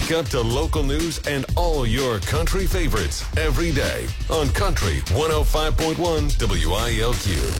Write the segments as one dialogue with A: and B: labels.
A: Wake up to local news and all your country favorites every day on Country 105.1 WILQ.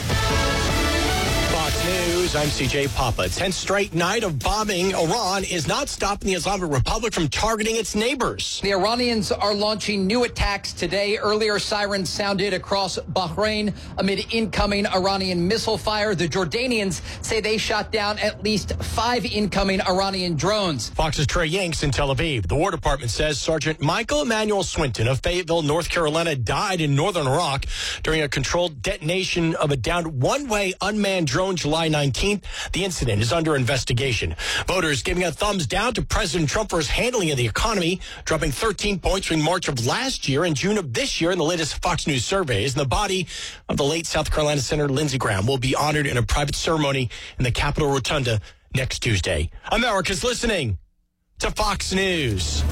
B: Fox News, I'm CJ Papa. 10th straight night of bombing. Iran is not stopping the Islamic Republic from targeting its neighbors.
C: The Iranians are launching new attacks today. Earlier, sirens sounded across Bahrain amid incoming Iranian missile fire. The Jordanians say they shot down at least 5 incoming Iranian drones.
B: Fox's Trey Yanks in Tel Aviv. The War Department says Sergeant Michael Emmanuel Swinton of Fayetteville, North Carolina, died in northern Iraq during a controlled detonation of a downed one-way unmanned drone July 19th. The incident is under investigation. Voters giving a thumbs down to President Trump for his handling of the economy, dropping 13 points between March of last year and June of this year in the latest Fox News surveys. And the body of the late South Carolina Senator Lindsey Graham will be honored in a private ceremony in the Capitol Rotunda next Tuesday. America's listening to Fox News.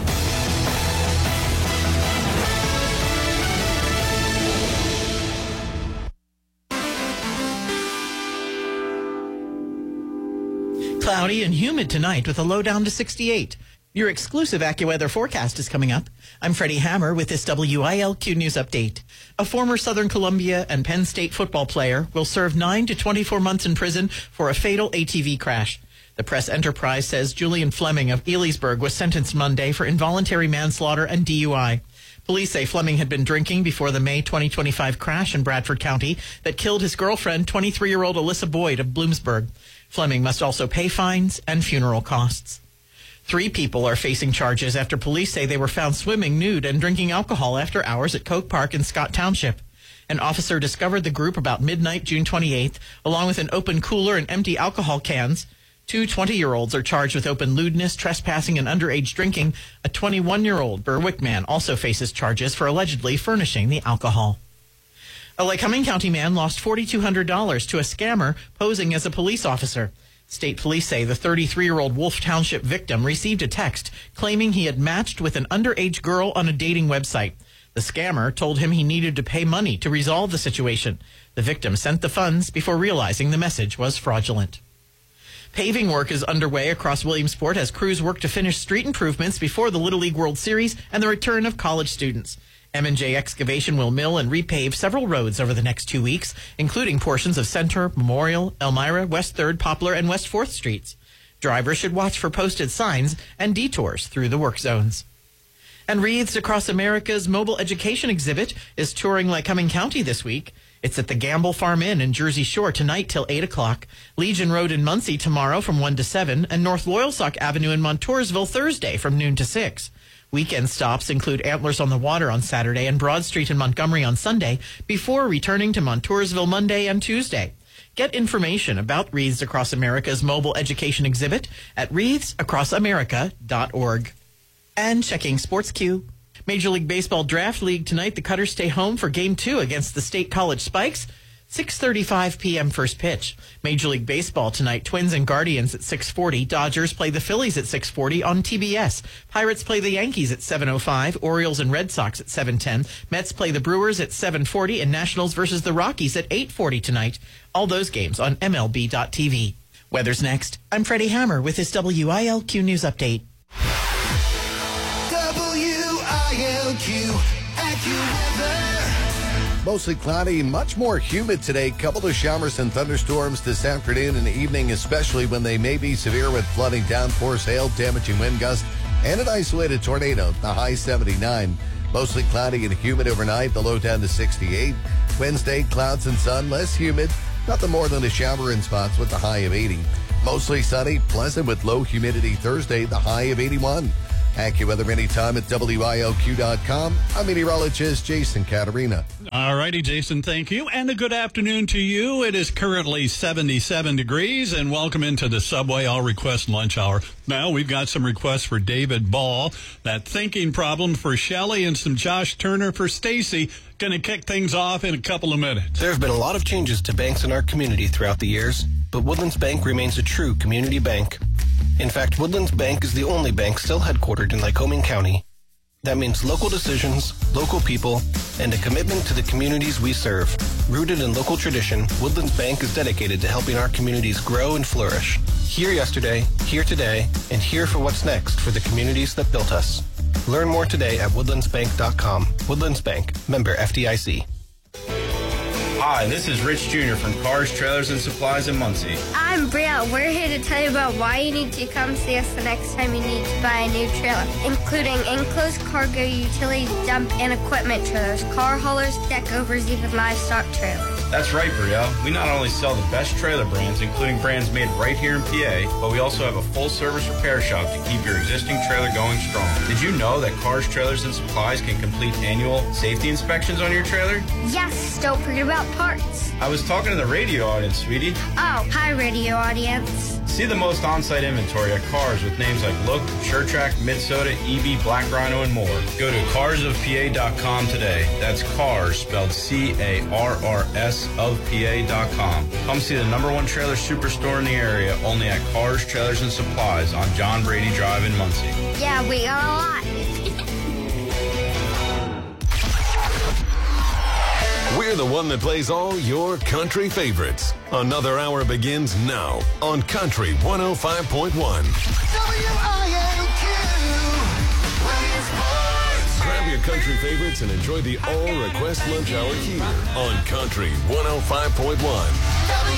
D: Cloudy and humid tonight with a low down to 68. Your exclusive AccuWeather forecast is coming up. I'm Freddie Hammer with this WILQ News Update. A former Southern Columbia and Penn State football player will serve 9 to 24 months in prison for a fatal ATV crash. The Press Enterprise says Julian Fleming of Elysburg was sentenced Monday for involuntary manslaughter and DUI. Police say Fleming had been drinking before the May 2025 crash in Bradford County that killed his girlfriend, 23-year-old Alyssa Boyd of Bloomsburg. Fleming must also pay fines and funeral costs. 3 people are facing charges after police say they were found swimming nude and drinking alcohol after hours at Coke Park in Scott Township. An officer discovered the group about midnight, June 28th, along with an open cooler and empty alcohol cans. 2 20-year-olds are charged with open lewdness, trespassing, and underage drinking. A 21-year-old Berwick man also faces charges for allegedly furnishing the alcohol. A Lycoming County man lost $4,200 to a scammer posing as a police officer. State police say the 33-year-old Wolf Township victim received a text claiming he had matched with an underage girl on a dating website. The scammer told him he needed to pay money to resolve the situation. The victim sent the funds before realizing the message was fraudulent. Paving work is underway across Williamsport as crews work to finish street improvements before the Little League World Series and the return of college students. M&J Excavation will mill and repave several roads over the next 2 weeks, including portions of Center, Memorial, Elmira, West 3rd, Poplar, and West 4th Streets. Drivers should watch for posted signs and detours through the work zones. And Wreaths Across America's mobile education exhibit is touring Lycoming County this week. It's at the Gamble Farm Inn in Jersey Shore tonight till 8 o'clock, Legion Road in Muncie tomorrow from 1 to 7, and North Loyalsock Avenue in Montoursville Thursday from noon to 6. Weekend stops include Antlers on the Water on Saturday and Broad Street in Montgomery on Sunday, before returning to Montoursville Monday and Tuesday. Get information about Wreaths Across America's mobile education exhibit at wreathsacrossamerica.org. And checking Sports Q. Major League Baseball Draft League tonight. The Cutters stay home for Game 2 against the State College Spikes. 6:35 p.m. first pitch. Major League Baseball tonight. Twins and Guardians at 6:40. Dodgers play the Phillies at 6:40 on TBS. Pirates play the Yankees at 7:05. Orioles and Red Sox at 7:10. Mets play the Brewers at 7:40. And Nationals versus the Rockies at 8:40 tonight. All those games on MLB.tv. Weather's next. I'm Freddie Hammer with this WILQ News Update.
E: WILQ AccuWeather. Mostly cloudy, much more humid today. Couple of showers and thunderstorms this afternoon and evening, especially when they may be severe with flooding, downpours, hail, damaging wind gusts, and an isolated tornado. The high 79. Mostly cloudy and humid overnight, the low down to 68. Wednesday, clouds and sun, less humid. Nothing more than a shower in spots with the high of 80. Mostly sunny, pleasant with low humidity Thursday, the high of 81. AccuWeather anytime at WILQ.com. I'm meteorologist Jason Caterina.
F: All righty, Jason, thank you. And a good afternoon to you. It is currently 77 degrees, and welcome into the Subway All Request Lunch Hour. Now we've got some requests for David Ball, that thinking problem for Shelley, and some Josh Turner for Stacy. Going to kick things off in a couple of minutes.
G: There have been a lot of changes to banks in our community throughout the years, but Woodlands Bank remains a true community bank. In fact, Woodlands Bank is the only bank still headquartered in Lycoming County. That means local decisions, local people, and a commitment to the communities we serve. Rooted in local tradition, Woodlands Bank is dedicated to helping our communities grow and flourish. Here yesterday, here today, and here for what's next for the communities that built us. Learn more today at woodlandsbank.com. Woodlands Bank, member FDIC.
H: Hi, this is Rich Jr. from Cars, Trailers, and Supplies in Muncie.
I: I'm Bria. We're here to tell you about why you need to come see us the next time you need to buy a new trailer, including enclosed cargo, utility dump, and equipment trailers, car haulers, deck overs, even livestock trailers.
H: That's right, Brielle. We not only sell the best trailer brands, including brands made right here in PA, but we also have a full-service repair shop to keep your existing trailer going strong. Did you know that Cars, Trailers, and Supplies can complete annual safety inspections on your trailer?
I: Yes, don't forget about parts.
H: I was talking to the radio audience, sweetie.
I: Oh, hi, radio audience.
H: See the most on-site inventory at Cars with names like Look, SureTrack, Midsoda, EB, Black Rhino, and more. Go to carsofpa.com today. That's Cars, spelled C-A-R-R-S of PA.com. Come see the #1 trailer superstore in the area, only at Cars, Trailers, and Supplies on John Brady Drive in Muncie.
I: Yeah, we got a lot.
A: We're the one that plays all your country favorites. Another hour begins now on Country 105.1.
J: WILQ.
A: Grab your country favorites and enjoy the all-request lunch hour here on Country 105.1.